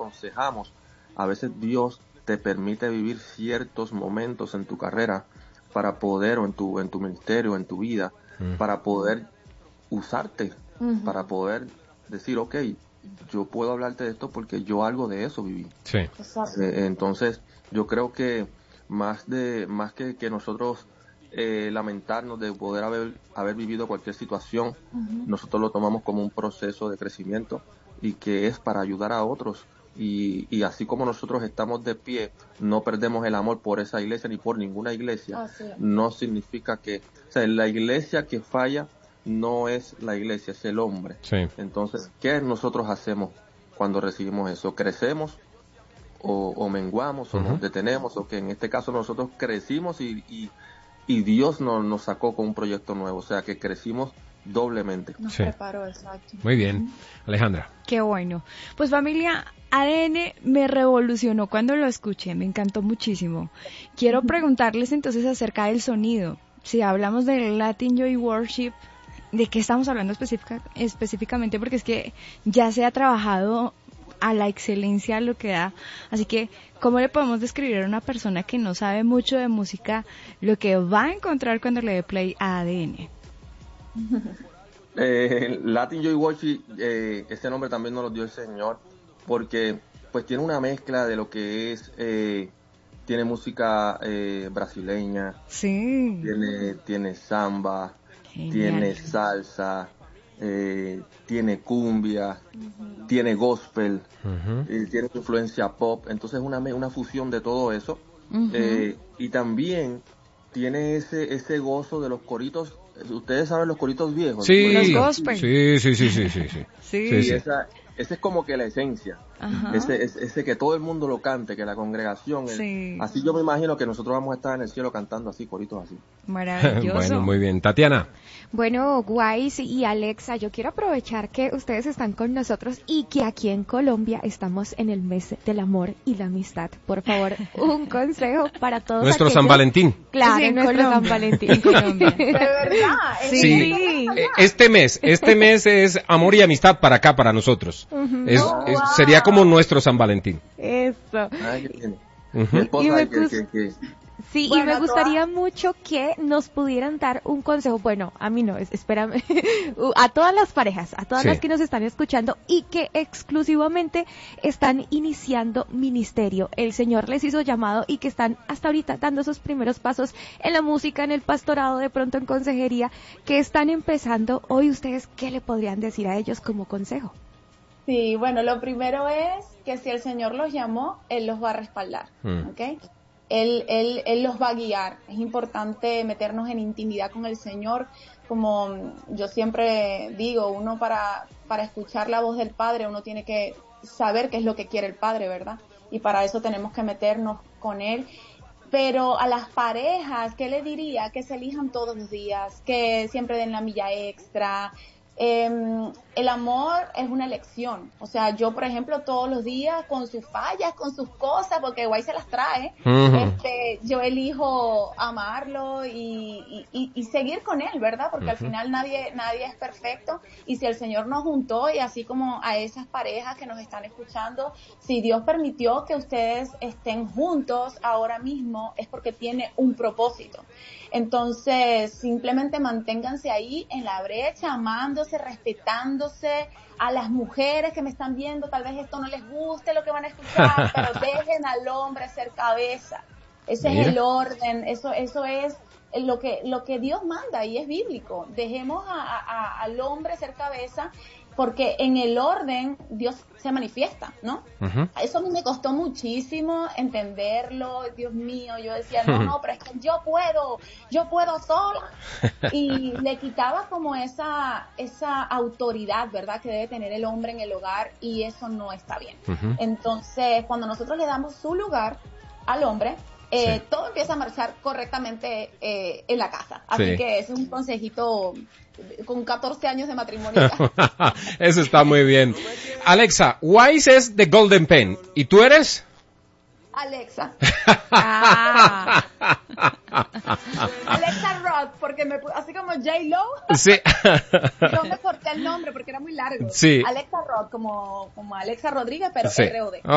aconsejamos, a veces Dios te permite vivir ciertos momentos en tu carrera para poder, o en tu ministerio, en tu vida, para poder usarte, para poder decir, ok, yo puedo hablarte de esto porque yo algo de eso viví. Sí. Entonces, yo creo que más que nosotros lamentarnos de poder haber vivido cualquier situación, nosotros lo tomamos como un proceso de crecimiento y que es para ayudar a otros. Y así como nosotros estamos de pie, no perdemos el amor por esa iglesia ni por ninguna iglesia. No significa que, o sea, la iglesia que falla no es la iglesia, es el hombre. Sí. Entonces, ¿qué nosotros hacemos cuando recibimos eso? ¿Crecemos o menguamos o nos detenemos? O que en este caso nosotros crecimos y Dios nos sacó con un proyecto nuevo, o sea que crecimos doblemente. Nos preparó, exacto. Muy bien, Alejandra. Qué bueno. Pues familia, ADN me revolucionó cuando lo escuché, me encantó muchísimo. Quiero preguntarles entonces acerca del sonido. Si hablamos del Latin Joy Worship, ¿de qué estamos hablando específicamente? Porque es que ya se ha trabajado a la excelencia lo que da. Así que, ¿cómo le podemos describir a una persona que no sabe mucho de música lo que va a encontrar cuando le dé play a ADN? Latin Joy Worship, este nombre también nos lo dio el Señor, porque pues tiene una mezcla de lo que es, tiene música brasileña, sí, tiene samba, genial, tiene salsa, tiene cumbia, tiene gospel, tiene influencia pop, entonces una fusión de todo eso, y también tiene ese gozo de los coritos. Ustedes saben los coritos viejos. Sí, los gospel. Sí. Esa es como que la esencia. Ese que todo el mundo lo cante, que la congregación. Así yo me imagino que nosotros vamos a estar en el cielo cantando así, coritos así. Maravilloso. Bueno, muy bien. Tatiana. Bueno, Wise y Alexa, yo quiero aprovechar que ustedes están con nosotros y que aquí en Colombia estamos en el mes del amor y la amistad. Por favor, un consejo para todos. Nuestro San Valentín. Claro, sí, nuestro Colombia. San Valentín. En Colombia. De verdad. Sí. Este mes es amor y amistad para acá, para nosotros. Sería como nuestro San Valentín. Eso. Mi esposa Sí, bueno, y me gustaría mucho que nos pudieran dar un consejo, bueno, a mí no, espérame, a todas las parejas, a todas las que nos están escuchando y que exclusivamente están iniciando ministerio. El Señor les hizo llamado y que están hasta ahorita dando esos primeros pasos en la música, en el pastorado, de pronto en consejería, que están empezando. Hoy ustedes, ¿qué le podrían decir a ellos como consejo? Sí, bueno, lo primero es que si el Señor los llamó, Él los va a respaldar, ¿ok? Él los va a guiar. Es importante meternos en intimidad con el Señor. Como yo siempre digo, uno para escuchar la voz del Padre, uno tiene que saber qué es lo que quiere el Padre, ¿verdad? Y para eso tenemos que meternos con Él. Pero a las parejas, ¿qué le diría? Que se elijan todos los días, que siempre den la milla extra. El amor es una elección. O sea, yo, por ejemplo, todos los días, con sus fallas, con sus cosas, porque guay se las trae, yo elijo amarlo y seguir con él, ¿verdad? Porque al final nadie es perfecto. Y si el Señor nos juntó, y así como a esas parejas que nos están escuchando, si Dios permitió que ustedes estén juntos ahora mismo, es porque tiene un propósito. Entonces, simplemente manténganse ahí en la brecha, amándose, respetándose. A las mujeres que me están viendo, tal vez esto no les guste lo que van a escuchar, pero dejen al hombre ser cabeza. Ese es el orden, eso es lo que Dios manda y es bíblico. Dejemos al hombre ser cabeza, porque en el orden Dios se manifiesta, ¿no? Eso a mí me costó muchísimo entenderlo. Dios mío, yo decía, no, pero es que yo puedo sola. Y le quitaba como esa autoridad, ¿verdad?, que debe tener el hombre en el hogar, y eso no está bien. Entonces, cuando nosotros le damos su lugar al hombre, todo empieza a marchar correctamente en la casa. Así que es un consejito con 14 años de matrimonio. Eso está muy bien. Alexa, Wise es The Golden Pen. ¿Y tú eres? Alexa. Alexa Roth, porque así como J-Lo. Sí. Yo me corté el nombre porque era muy largo. Sí. Alexa Roth, como Alexa Rodríguez, pero sí. ROD.